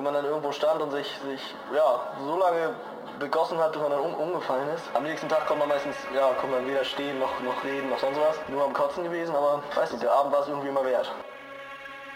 wenn man dann irgendwo stand und sich ja, so lange begossen hat, bis man dann umgefallen ist. Am nächsten Tag kommt man meistens, ja, kommt man weder stehen noch reden noch sonst was. Nur am Kotzen gewesen, aber weiß nicht, der Abend war es irgendwie immer wert.